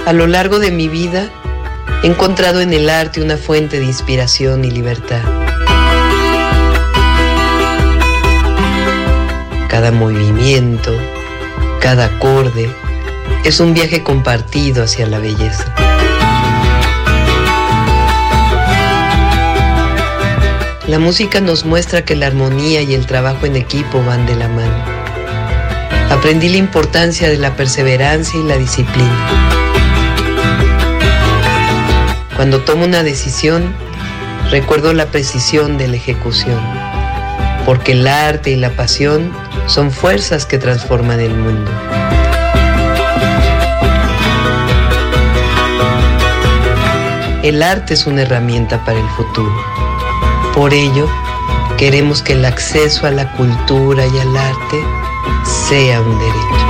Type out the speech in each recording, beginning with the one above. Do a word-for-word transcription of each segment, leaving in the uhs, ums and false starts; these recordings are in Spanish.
A lo largo de mi vida, he encontrado en el arte una fuente de inspiración y libertad. Cada movimiento, cada acorde, es un viaje compartido hacia la belleza. La música nos muestra que la armonía y el trabajo en equipo van de la mano. Aprendí la importancia de la perseverancia y la disciplina. Cuando tomo una decisión, recuerdo la precisión de la ejecución, porque el arte y la pasión son fuerzas que transforman el mundo. El arte es una herramienta para el futuro. Por ello, queremos que el acceso a la cultura y al arte sea un derecho.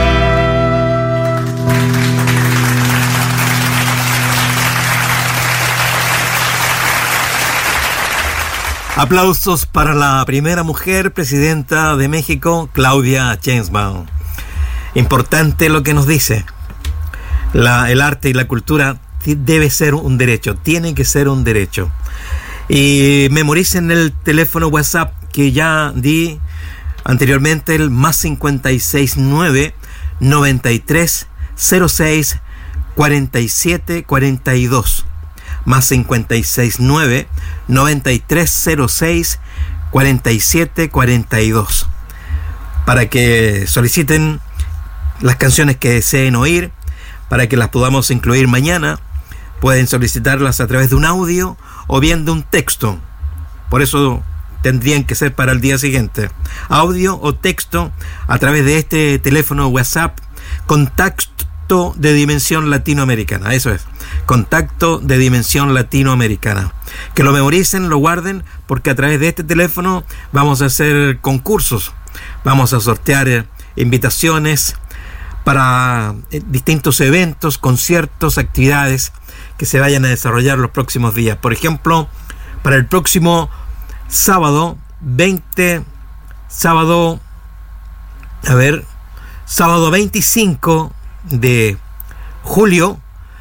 Aplausos para la primera mujer presidenta de México, Claudia Sheinbaum. Importante lo que nos dice. La, el arte y la cultura debe ser un derecho, tiene que ser un derecho. Y memoricen el teléfono WhatsApp que ya di anteriormente, el más cincuenta y seis nueve, noventa y tres, cero seis, cuarenta y siete, cuarenta y dos. Más cincuenta y seis nueve, noventa y tres, cero seis, cuarenta y siete, cuarenta y dos. Para que soliciten las canciones que deseen oír, para que las podamos incluir mañana. Pueden solicitarlas a través de un audio o bien de un texto. Por eso tendrían que ser para el día siguiente. Audio o texto a través de este teléfono WhatsApp. Contacto de Dimensión Latinoamericana. Eso es. Contacto de Dimensión Latinoamericana. Que lo memoricen, lo guarden, porque a través de este teléfono vamos a hacer concursos. Vamos a sortear invitaciones para distintos eventos, conciertos, actividades que se vayan a desarrollar los próximos días. Por ejemplo, para el próximo sábado veinte, sábado, a ver, sábado veinticinco de julio,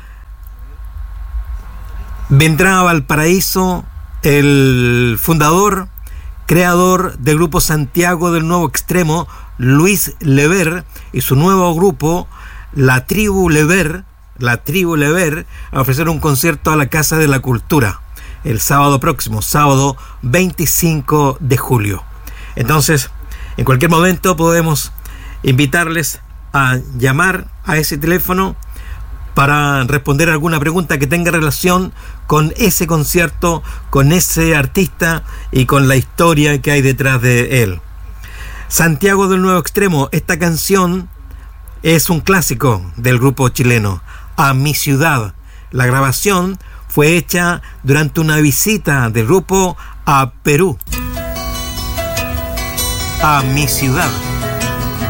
vendrá a Valparaíso el fundador, creador del Grupo Santiago del Nuevo Extremo, Luis Lever, y su nuevo grupo, La Tribu Lever, La Tribu Lever, a ofrecer un concierto a la Casa de la Cultura el sábado próximo, sábado veinticinco de julio. Entonces, en cualquier momento podemos invitarles a llamar a ese teléfono para responder alguna pregunta que tenga relación con ese concierto, con ese artista y con la historia que hay detrás de él. Santiago del Nuevo Extremo, esta canción es un clásico del grupo chileno, A Mi Ciudad. La grabación fue hecha durante una visita del grupo a Perú. A Mi Ciudad.